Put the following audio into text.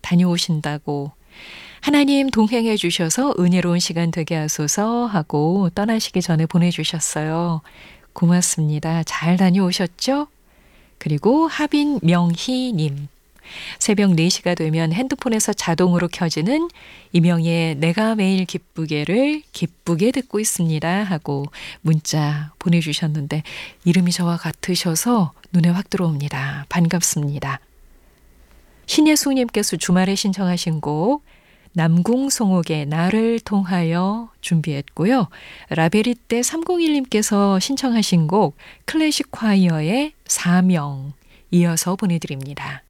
다녀오신다고 하나님 동행해 주셔서 은혜로운 시간 되게 하소서 하고 떠나시기 전에 보내주셨어요. 고맙습니다. 잘 다녀오셨죠? 그리고 하빈 명희님. 새벽 4시가 되면 핸드폰에서 자동으로 켜지는 이명희의 내가 매일 기쁘게를 기쁘게 듣고 있습니다 하고 문자 보내주셨는데 이름이 저와 같으셔서 눈에 확 들어옵니다. 반갑습니다. 신예숙님께서 주말에 신청하신 곡 남궁송옥의 나를 통하여 준비했고요. 라베리떼 301님께서 신청하신 곡 클래식 콰이어의 사명 이어서 보내드립니다.